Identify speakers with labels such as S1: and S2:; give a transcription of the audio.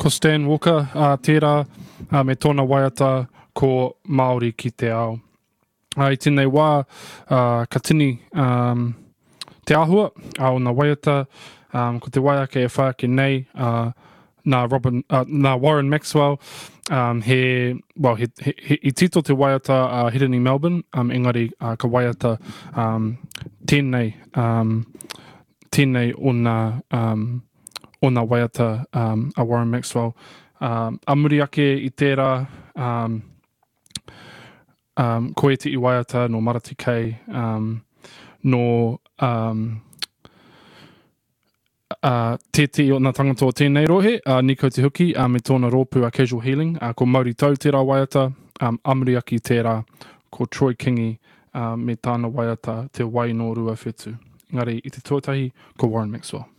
S1: ko Stan Walker tērā me tōna waiata ko Māori ki te ao. I tēnei wā ka tini te āhua o ngā waiata ko te waiake e whaake nei nā Warren Maxwell he tito te waiata hidden in Melbourne engari ka waiata tēnei o ngā waiata a Warren Maxwell a muri ake i tērā ko e te i waiata no Marati Kei no tēti o ngā tangata o tēnei rohe, Nico Te Huki me tōna rōpū a Casual Healing, ko Mauri Tau tērā waiata, amuri aki tērā ko Troy Kingi me tāna waiata te wai no rua whetū. Engari, i te tuatahi, ko Warren Maxwell.